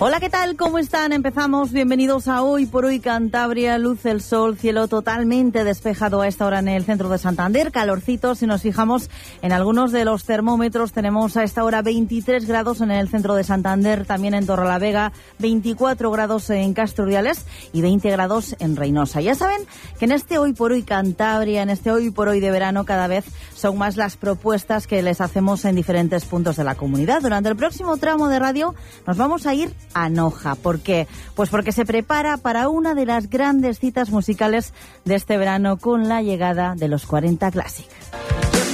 Hola, ¿qué tal? ¿Cómo están? Empezamos. Bienvenidos a Hoy por Hoy Cantabria. Luce el sol, cielo totalmente despejado a esta hora en el centro de Santander. Calorcito, si nos fijamos en algunos de los termómetros, tenemos a esta hora 23 grados en el centro de Santander, también en Torrelavega, 24 grados en Castro Urdiales y 20 grados en Reynosa. Ya saben que en este Hoy por Hoy Cantabria, en este Hoy por Hoy de verano, cada vez son más las propuestas que les hacemos en diferentes puntos de la comunidad. Durante el próximo tramo de radio nos vamos a ir a Noja. ¿Por qué? Pues porque se prepara para una de las grandes citas musicales de este verano con la llegada de los 40 Classic.